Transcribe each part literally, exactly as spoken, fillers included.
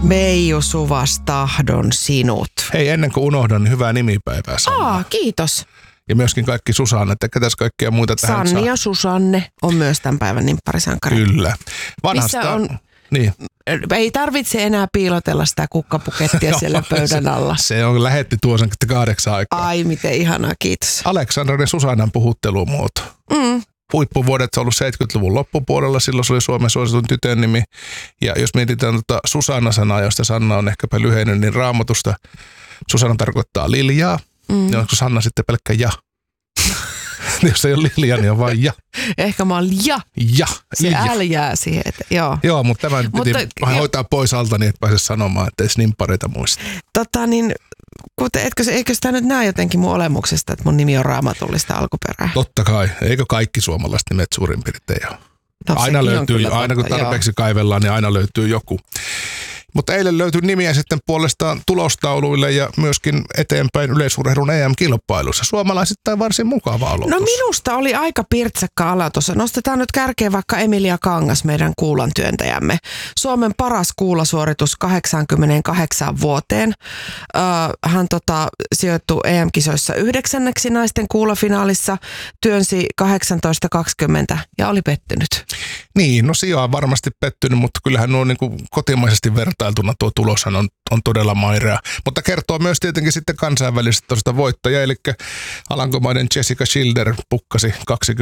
Meiju Suvas, tahdon sinut. Hei, ennen kuin unohdan, niin hyvää nimipäivää Sanna. Aa, kiitos. Ja myöskin kaikki Susanne, ja ketäs kaikkia muita tähän Sanni saa. ja Susanne on myös tämän päivän nimpparisankari. Kyllä. Vanhasta... Missä on... Niin. Ei tarvitse enää piilotella sitä kukkapukettia siellä pöydän alla. Se on lähetti tuossa kahdeksan aikaa. Ai, miten ihanaa, kiitos. Aleksandran ja Susannan puhuttelumuoto. Mm. Huippuvuodet se on ollut seitsemänkymmentäluvun loppupuolella, silloin se oli Suomen suositun tytön nimi. Ja jos mietitään tuota Susanna-sanaa, josta Sanna on ehkäpä lyhennyt, niin Raamatusta Susanna tarkoittaa liljaa. Mm. Ja onko Sanna sitten pelkkä ja? Jos ei ole Lilja, niin on vain ja. Ehkä mä oon ja. Ja. Se L jää siihen, että joo. Joo, mutta tämän piti mutta, hoitaa pois alta, niin et pääse sanomaan, että ei nimppareita muista. Tota niin, kuten, etkö, eikö sitä nyt näe jotenkin mun olemuksesta, että mun nimi on raamatullista alkuperää? Totta kai. Eikö kaikki suomalaiset nimet suurin piirtein ole? No, aina löytyy, aina kun totta, tarpeeksi joo. kaivellaan, niin aina löytyy joku. Mutta eilen löytyi nimiä sitten puolestaan tulostauluille ja myöskin eteenpäin yleisurheilun E M-kilpailussa. Suomalaisittain varsin mukava aloitus. No minusta oli aika pirtsakka aloitus. Nostetaan nyt kärkeen vaikka Emilia Kangas, meidän kuulan työntäjämme. Suomen paras kuulasuoritus kahdeksankymmentäkahdeksan vuoteen. Öö, hän tota, sijoittui E M-kisoissa yhdeksänneksi naisten kuulafinaalissa, työnsi kahdeksantoista kaksikymmentä ja oli pettynyt. Niin, no sijaa varmasti pettynyt, mutta kyllähän nuo niin kuin kotimaisesti vertailtuna tuo tuloshan on, on todella mairea. Mutta kertoo myös tietenkin sitten kansainvälisestä tuosta voittajaa, eli Alankomaiden Jessica Schilder pukkasi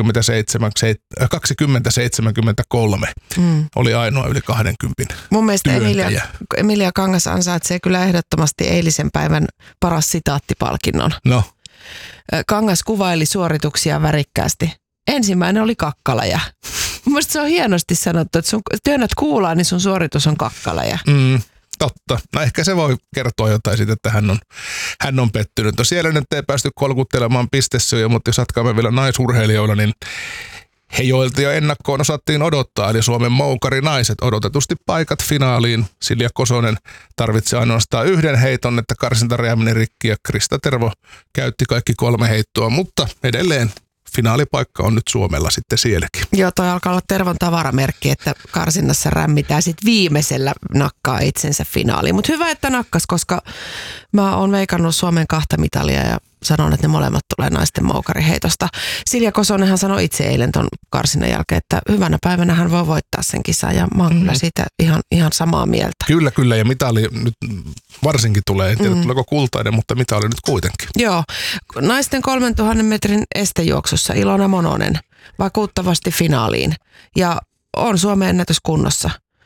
kaksikymmentä seitsemänkymmentäkolme. Mm. Oli ainoa yli kaksikymmentä Mun mielestä Emilia, Emilia Kangas ansaitsee kyllä ehdottomasti eilisen päivän paras sitaattipalkinnon. No. Kangas kuvaili suorituksia värikkäästi. Ensimmäinen oli kakkalaja. Mielestäni se on hienosti sanottu, että sun työnnät kuulaa, niin sun suoritus on kakkalaja. Mm, totta. No ehkä se voi kertoa jotain siitä, että hän on, hän on pettynyt. No siellä nyt ei päästy kolkuttelemaan pistesyjä, mutta jos jatkamme vielä naisurheilijoilla, niin he joilta jo ennakkoon osattiin odottaa, eli Suomen moukarinaiset odotetusti paikat finaaliin. Silja Kosonen tarvitsi ainoastaan yhden heiton, että karsintareja meni rikki ja Krista Tervo käytti kaikki kolme heittoa, mutta edelleen finaalipaikka on nyt Suomella sitten sielläkin. Joo, toi alkaa olla Tervon tavaramerkki, että karsinnassa rämmitään sitten viimeisellä nakkaa itsensä finaaliin. Mutta hyvä, että nakkas, koska mä oon veikannut Suomen kahta mitalia ja sanon, että ne molemmat tulee naisten moukariheitosta. Silja Kosonenhan sanoi itse eilen ton karsinnan jälkeen, että hyvänä päivänä hän voi voittaa sen kisan ja mä oon mm. kyllä siitä ihan, ihan samaa mieltä. Kyllä, kyllä ja mitali nyt varsinkin tulee, en tiedä mm. tuleeko kultainen, mutta mitali nyt kuitenkin. Joo, naisten kolmentuhannen metrin estejuoksussa Ilona Mononen vakuuttavasti finaaliin ja on Suomen ennätys kunnossa.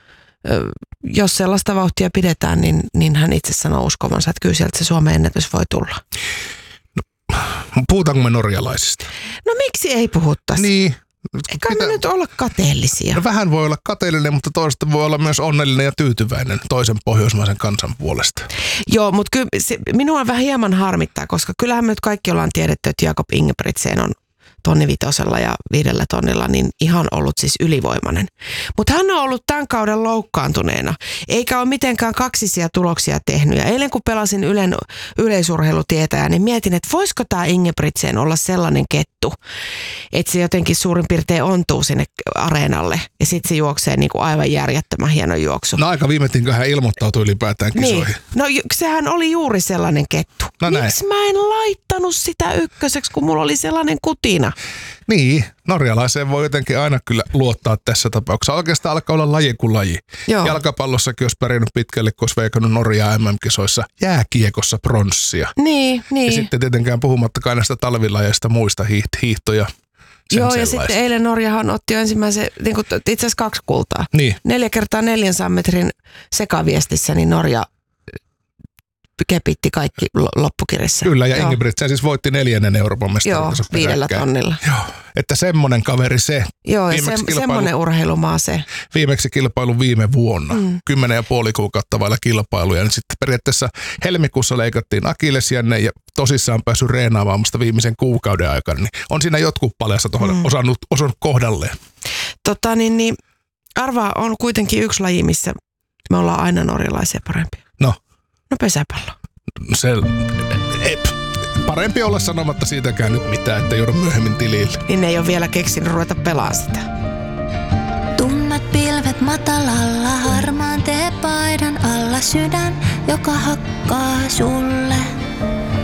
Jos sellaista vauhtia pidetään, niin, niin hän itse sanoo uskovansa, että kyllä sieltä se Suomen ennätys voi tulla. Puhutaanko me norjalaisista? No miksi ei puhuttaisi? Niin. Eikä me nyt olla kateellisia. No vähän voi olla kateellinen, mutta toista voi olla myös onnellinen ja tyytyväinen toisen pohjoismaisen kansan puolesta. Joo, mutta kyllä se, minua vähän hieman harmittaa, koska kyllähän me nyt kaikki ollaan tiedetty, että Jakob Ingebrigtsen on tonni vitosella ja viidellä tonnilla, niin ihan ollut siis ylivoimainen. Mutta hän on ollut tämän kauden loukkaantuneena, eikä ole mitenkään kaksisia tuloksia tehnyt. Ja eilen kun pelasin Ylen yleisurheilutietäjää, niin mietin, että voisiko tämä Ingebrigtsen olla sellainen kettu, että se jotenkin suurin piirtein ontuu sinne areenalle ja sitten se juoksee niin kuin aivan järjettömän hieno juoksu. No aika viimeitin, hän ilmoittautui ylipäätään kisoihin. Niin. No sehän oli juuri sellainen kettu. No miksi mä en laittanut sitä ykköseksi, kun mulla oli sellainen kutina? Niin, norjalaiseen voi jotenkin aina kyllä luottaa tässä tapauksessa. Oikeastaan alkaa olla laji kuin laji. Joo. Jalkapallossakin olisi pärjännyt pitkälle, kun olisi veikannut Norjaa M M-kisoissa jääkiekossa pronssia. Niin, niin. Ja sitten tietenkään puhumattakaan näistä talvilajeista muista hiiht- hiihtoja. Joo, ja sitten eilen Norjahan otti jo ensimmäisen, niin kuin itse asiassa kaksi kultaa. Niin. Neljä kertaa neljänsadan metrin sekaviestissä, niin Norja kepitti kaikki loppukirjassa. Kyllä, ja Ingebrigtsen siis voitti neljännen Euroopan mestaruutensa Joo, viidellä tonnilla. Joo, että semmoinen kaveri se. Joo, ja se, semmoinen urheilumaa se. Viimeksi kilpailu viime vuonna. Mm. Kymmenen ja puoli kuukautta vailla kilpailuja. Niin sitten periaatteessa helmikuussa leikattiin akillesjänne ja tosissaan päässyt reenaamaan musta viimeisen kuukauden aikana. Niin on siinä jotkut paljassa tuohon mm. osannut, osannut kohdalleen. Tota niin, niin arvaa on kuitenkin yksi laji, missä me ollaan aina norjalaisia parempia. No. No pesäpallo. Se, ei, parempi olla sanomatta siitäkään nyt mitään, että joudu myöhemmin tilille. Niin ei ole vielä keksinyt ruveta pelaa sitä. Tummat pilvet matalalla, harmaan teepaidan alla. sydän, joka hakkaa sulle.